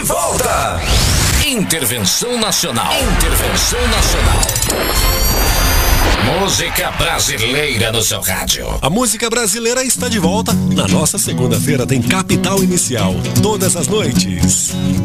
volta. Intervenção Nacional. Intervenção Nacional. Música brasileira no seu rádio. A música brasileira está de volta. Na nossa segunda-feira tem Capital Inicial, todas as noites.